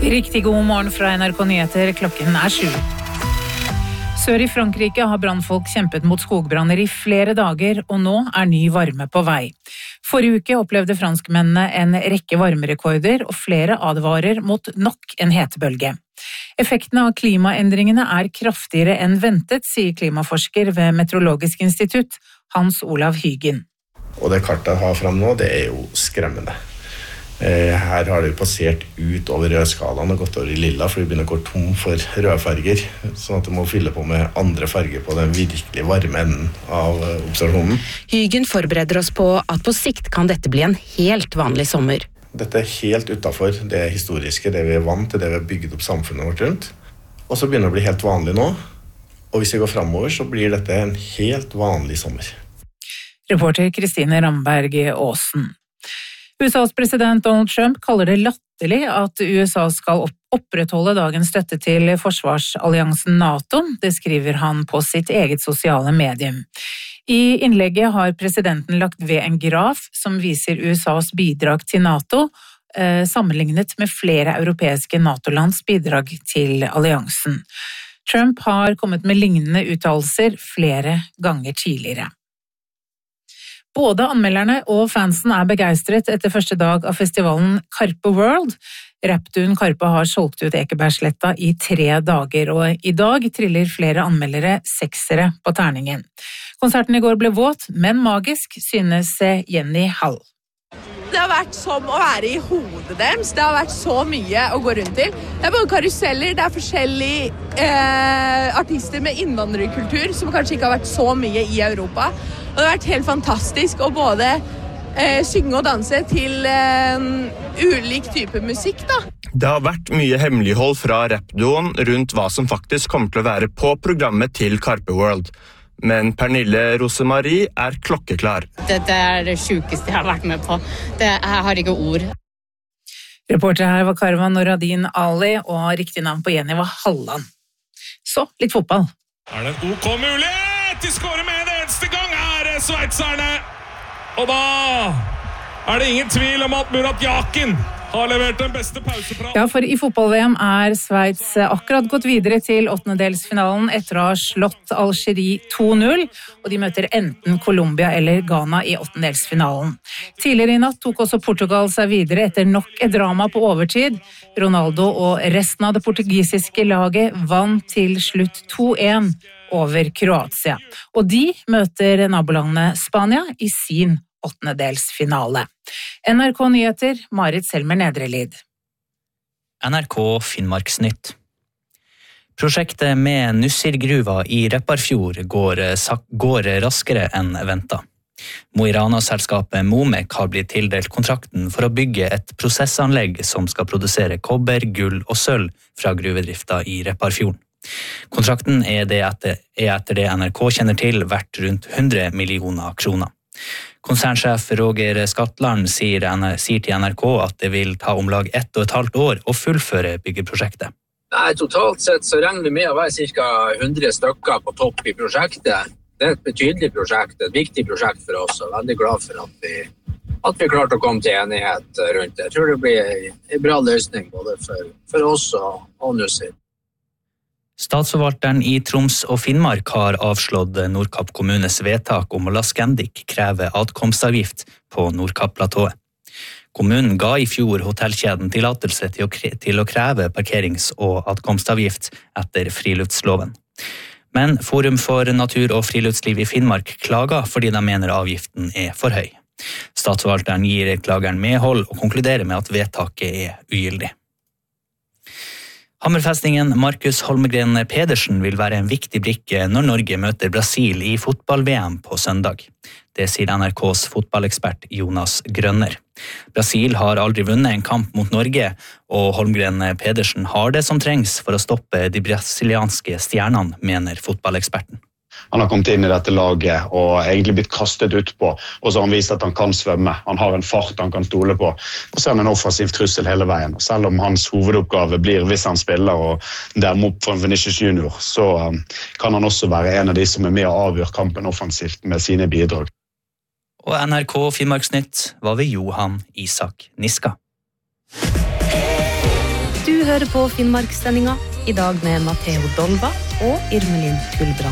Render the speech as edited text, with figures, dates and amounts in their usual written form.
Riktig god morgen fra NRK Nyheter, klokken 7. Sør i Frankrike har brannfolk kjempet mot skogbranner i flere dager, og nå ny varme på vei. Forrige uke opplevde franskmennene en rekke varmerekorder, og flere advarer mot nok en hetebølge. Effektene av klimaendringene kraftigere enn ventet, sier klimaforsker ved Meteorologisk institutt, Hans Olav Hygen. Og det kartet jeg har frem nå, det jo skremmende. Her har det passert ut over rødskalaen og gått over i lilla, for vi begynner å gå tom for røde farger, sånn at du må fylle på med andre farger på den virkelig varme enden av observasjonen. Hygen forbereder oss på at på sikt kan dette bli en helt vanlig sommer. Dette helt utenfor det historiske, det vi vant til, det vi har bygget opp samfunnet vårt rundt. Og så begynner det å bli helt vanlig nå, og hvis vi går fremover, så blir dette en helt vanlig sommer. Reporter Kristine Ramberg Aasen. USAs president Donald Trump kaller det latterlig at USA skal opprettholde dagens støtte til forsvarsalliansen NATO, det skriver han på sitt eget sosiale medium. I innlegget har presidenten lagt ved en graf som viser USAs bidrag til NATO, sammenlignet med flere europeiske NATO-lands bidrag til alliansen. Trump har kommet med lignende uttalelser flere ganger tidligere. Både anmelderne og fansen begeistret etter første dag av festivalen Karpe World. Rappduoen Karpe har solgt ut Ekebergsletta i 3 dager, og i dag triller flere anmeldere 6-ere på terningen. Konserten i går ble våt, men magisk, synes Jenny Hall. Det har vært som å være i hodet deres. Det har vært så mye å gå rundt til. Det både karuseller, det forskjellige artister med innvandrerkultur som kanskje ikke har vært så mye i Europa. Og det har vært helt fantastisk å både synge og danse til ulik type musikk, da. Det har vært mye hemmelighold fra rappduoen rundt hva som faktisk kommer til å være på programmet til Karpe World. Men Pernille Rosemarie klokkeklar. Det det sjukeste jeg har vært med på. Jeg har ikke ord. Reporter her var Karva Noradin Ali, og riktig navn på Jenny var Halland. Så, litt fotball. Det en OK mulighet? De skårer med en eneste gang sveitserne. Og da det ingen tvil om at Murat Yakin har levert den beste pausepraten. Ja, for i fotball-VM Sveits akkurat gått videre til åttendedelsfinalen etter å ha slått Algerie 2-0, og de møter enten Colombia eller Ghana i åttendedelsfinalen. Tidligere i natt tok også Portugal seg videre etter nok et drama på overtid. Ronaldo og resten av det portugisiske laget vant til slutt 2-1 over Kroatia. Og de møter nabolandet Spania i sin åttendedelsfinale. NRK Nyheter, Marit Selmer Nedrelid. NRK Finnmarksnytt. Prosjektet med Nussirgruva i Repparfjord går raskere enn ventet. Mo i Rana-selskapet Momek har blitt tildelt kontrakten for å bygge et prosessanlegg som skal produsere kobber, gull og sølv fra gruvedrifta i Repparfjorden. Kontrakten etter det NRK kjenner til verdt rundt 100 millioner kroner. Konsernsjef Roger Skatland sier til NRK at det vil ta om lag 1,5 år å fullføre byggeprosjektet. Totalt sett så regner vi med å være ca. 100 stykker på topp i prosjektet. Det et betydelig prosjekt, et viktig prosjekt for oss, og veldig glad for at vi klarte å komme til enighet rundt det. Jeg tror det blir en bra løsning både for oss og Nussir. Statsforvalteren i Troms og Finnmark har avslått Nordkapp kommunes vedtak om å la Scandic kreve adkomstavgift på Nordkapp-platået. Kommunen ga i fjor hotellkjeden tillatelse til å kreve parkerings- og adkomstavgift etter friluftsloven. Men Forum for natur og friluftsliv i Finnmark klager fordi de mener avgiften for høy. Statsforvalteren gir klageren medhold og konkluderer med at vedtaket ugyldig. Hammerfestingen Markus Holmgren Pedersen vil være en viktig brikke når Norge møter Brasil i fotball-VM på søndag. Det sier NRKs fotballekspert Jonas Grønner. Brasil har aldri vunnet en kamp mot Norge, og Holmgren Pedersen har det som trengs for å stoppe de brasilianske stjernene, mener fotballeksperten. Han har kommet inn i dette laget og egentlig blitt kastet utpå, og så har han vist at han kan svømme. Han har en fart han kan stole på, og så er han en offensiv trussel hele veien. Og selv om hans hovedoppgave blir, hvis han spiller og dermed opp for Vinicius Junior, så kan han også være en av de som er med å avgjøre kampen offensivt med sine bidrag. Og NRK Finnmarksnytt var ved Johan Isak Niska. Du hører på Finnmarkssendinga, i dag med Matteo Dolva og Irmelin Tullbrand.